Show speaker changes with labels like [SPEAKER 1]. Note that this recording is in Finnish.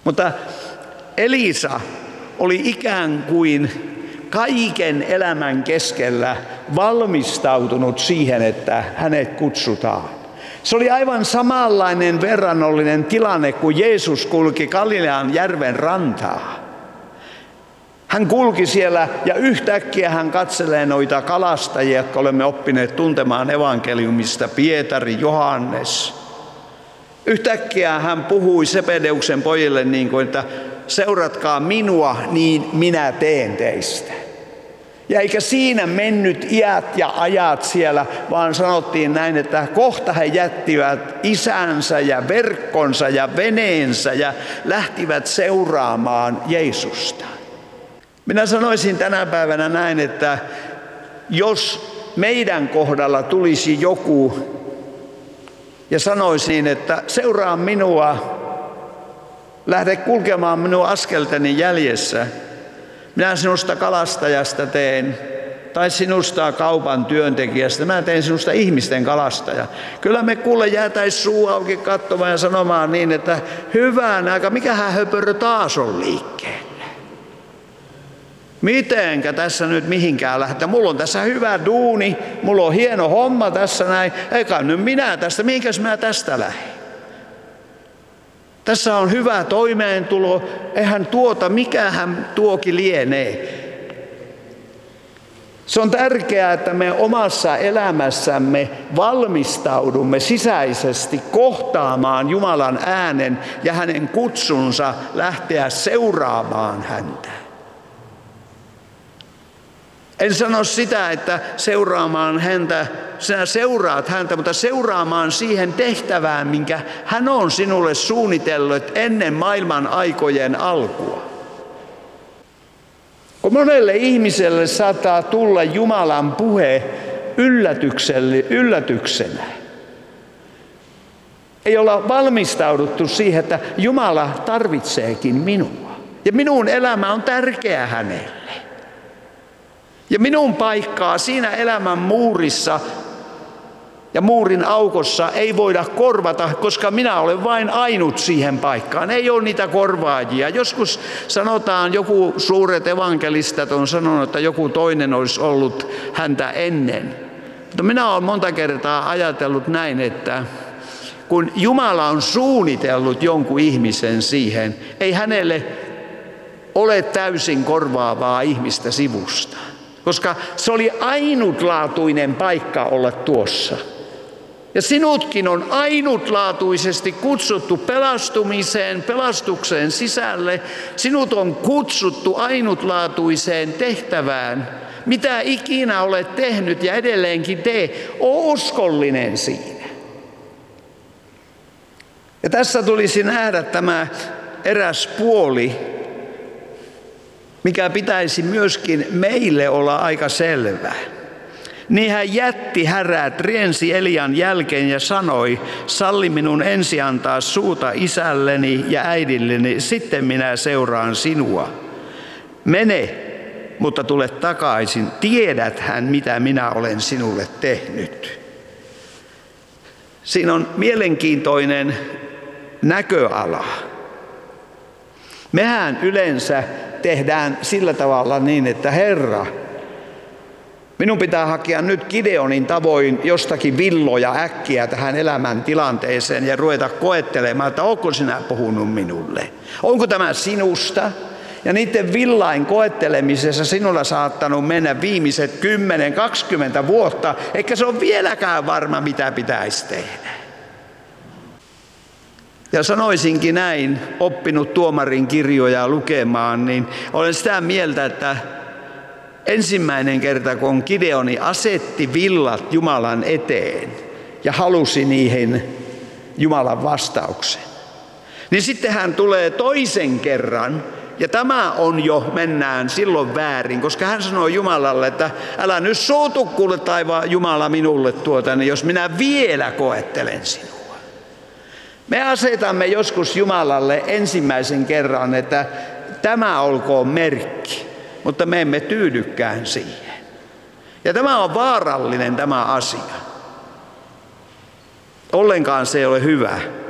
[SPEAKER 1] Mutta Elisa oli ikään kuin kaiken elämän keskellä valmistautunut siihen, että hänet kutsutaan. Se oli aivan samanlainen verrannollinen tilanne, kun Jeesus kulki Galilean järven rantaa. Hän kulki siellä ja yhtäkkiä hän katselee noita kalastajia, jotka olemme oppineet tuntemaan evankeliumista, Pietari, Johannes. Yhtäkkiä hän puhui Sebedeuksen pojille niin kuin, että seuratkaa minua, niin minä teen teistä. Ja eikä siinä mennyt iät ja ajat siellä, vaan sanottiin näin, että kohta he jättivät isänsä ja verkkonsa ja veneensä ja lähtivät seuraamaan Jeesusta. Minä sanoisin tänä päivänä näin, että jos meidän kohdalla tulisi joku ja sanoisi niin, että seuraa minua, lähde kulkemaan minun askelteni jäljessä, minä sinusta kalastajasta teen, tai sinusta kaupan työntekijästä, mä teen sinusta ihmisten kalastaja. Kyllä me kuule jäätäisiin suu auki katsomaan ja sanomaan niin, että hyvän aika, mikähän höpörö taas on liikkeellä. Mitenkä tässä nyt mihinkään lähdetään? Mulla on tässä hyvä duuni, mulla on hieno homma tässä näin, eikä nyt minä tästä, mihinkäs mä tästä lähdin? Tässä on hyvä toimeentulo, eihän mikähän tuokin lienee. Se on tärkeää, että me omassa elämässämme valmistaudumme sisäisesti kohtaamaan Jumalan äänen ja hänen kutsunsa lähteä seuraamaan häntä. En sano sitä, että seuraamaan häntä, sinä seuraat häntä, mutta seuraamaan siihen tehtävään, minkä hän on sinulle suunnitellut ennen maailman aikojen alkua. Kun monelle ihmiselle saattaa tulla Jumalan puhe yllätyksenä. Ei olla valmistauduttu siihen, että Jumala tarvitseekin minua. Ja minun elämä on tärkeä hänelle. Ja minun paikkaa siinä elämän muurissa ja muurin aukossa ei voida korvata, koska minä olen vain ainut siihen paikkaan. Ei ole niitä korvaajia. Joskus sanotaan, joku suuret evankelistat on sanonut, että joku toinen olisi ollut häntä ennen. Mutta minä olen monta kertaa ajatellut näin, että kun Jumala on suunnitellut jonkun ihmisen siihen, ei hänelle ole täysin korvaavaa ihmistä sivusta. Koska se oli ainutlaatuinen paikka olla tuossa. Ja sinutkin on ainutlaatuisesti kutsuttu pelastukseen sisälle. Sinut on kutsuttu ainutlaatuiseen tehtävään. Mitä ikinä olet tehnyt ja edelleenkin tee, ole uskollinen siinä. Ja tässä tulisi nähdä tämä eräs puoli, mikä pitäisi myöskin meille olla aika selvää. Niin hän jätti härät, riensi Elian jälkeen ja sanoi, salli minun ensi antaa suuta isälleni ja äidilleni, sitten minä seuraan sinua. Mene, mutta tule takaisin, tiedäthän mitä minä olen sinulle tehnyt. Siinä on mielenkiintoinen näköala. Mehän yleensä tehdään sillä tavalla niin, että Herra, minun pitää hakea nyt Gideonin tavoin jostakin villoja äkkiä tähän elämän tilanteeseen ja ruveta koettelemaan, että onko sinä puhunut minulle? Onko tämä sinusta? Ja niiden villain koettelemisessa sinulla saattanut mennä viimeiset 10-20 vuotta, eikä se ole vieläkään varma, mitä pitäisi tehdä. Ja sanoisinkin näin, oppinut tuomarin kirjoja lukemaan, niin olen sitä mieltä, että ensimmäinen kerta, kun Gideoni asetti villat Jumalan eteen ja halusi niihin Jumalan vastauksen, niin sitten hän tulee toisen kerran, ja tämä on jo, mennään silloin väärin, koska hän sanoi Jumalalle, että älä nyt suutu kuule taivaan Jumala minulle niin jos minä vielä koettelen sinua. Me asetamme joskus Jumalalle ensimmäisen kerran, että tämä olkoon merkki, mutta me emme tyydykään siihen. Ja tämä on vaarallinen tämä asia. Ollenkaan se ei ole hyvä.